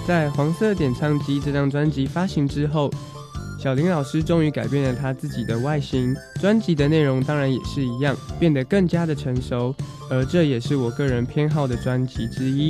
在《黄色点唱机》这张专辑发行之后，小林老师终于改变了他自己的外形，专辑的内容当然也是一样，变得更加的成熟，而这也是我个人偏好的专辑之一。